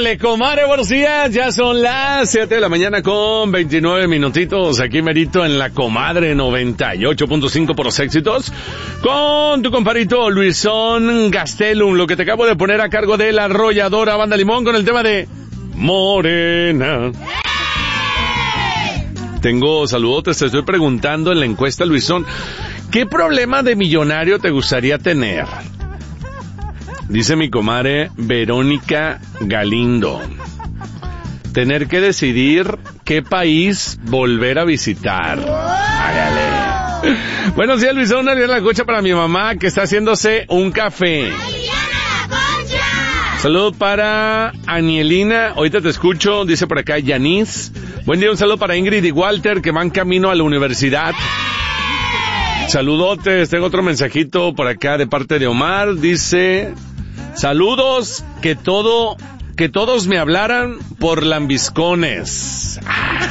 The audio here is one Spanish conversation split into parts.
Órale, comadre, buenos días. Ya son las 7 de la mañana con 29 minutitos. Aquí merito en la comadre 98.5 por los éxitos. Con tu comparito Luisón Gastelum. Lo que te acabo de poner a cargo de la arrolladora Banda Limón con el tema de Morena. Tengo saludos, te estoy preguntando en la encuesta, Luisón, ¿qué problema de millonario te gustaría tener? Dice mi comadre Verónica Galindo. Tener que decidir qué país volver a visitar. Hágale. Buenos días, Luisón. Una la cocha para mi mamá que está haciéndose un café. Saludo para Anielina. Ahorita te escucho. Dice por acá Yanis. Buen día, un saludo para Ingrid y Walter que van camino a la universidad. Saludotes. Tengo otro mensajito por acá de parte de Omar. Dice... Saludos, que todos me hablaran por lambiscones.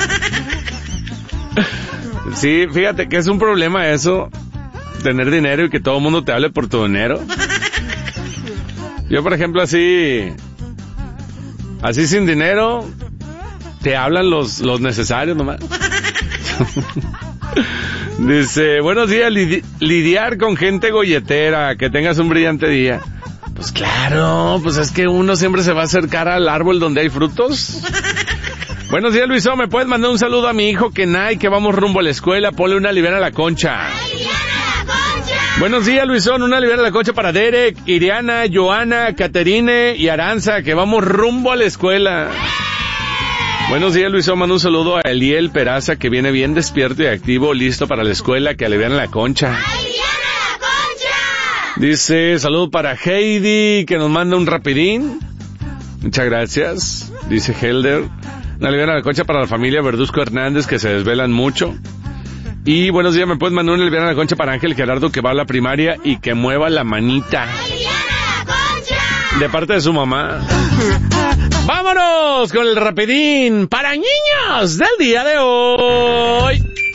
Sí, fíjate que es un problema eso, tener dinero y que todo el mundo te hable por tu dinero. Yo, por ejemplo, así sin dinero, te hablan los necesarios nomás. Dice, buenos días, lidiar con gente golletera, que tengas un brillante día. Pues claro, pues es que uno siempre se va a acercar al árbol donde hay frutos. Buenos días, Luisón, ¿me puedes mandar un saludo a mi hijo Kenai, que vamos rumbo a la escuela? Ponle una liviana a la concha. Buenos días, Luisón, una liviana a la concha para Derek, Iriana, Joana, Caterine y Aranza, que vamos rumbo a la escuela. Buenos días, Luisón, mando un saludo a Eliel Peraza, que viene bien despierto y activo, listo para la escuela, que aliviana la concha. Dice, saludo para Heidi, que nos manda un rapidín. Muchas gracias. Dice Helder, una liviana a la concha para la familia Verduzco Hernández, que se desvelan mucho. Y buenos días, me puedes mandar una liviana a la concha para Ángel Gerardo, que va a la primaria y que mueva la manita. De parte de su mamá. ¡Vámonos con el rapidín para niños del día de hoy!